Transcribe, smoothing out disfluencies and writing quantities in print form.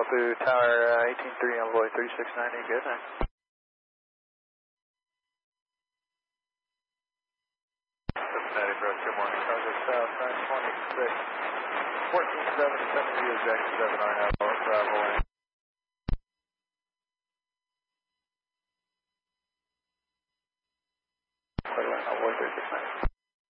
Malibu Tower 18-3 Envoy 3690, good night. Cincinnati approach, good morning. Project South 926. 1470 exact 7 R now, travel. Envoy 3690.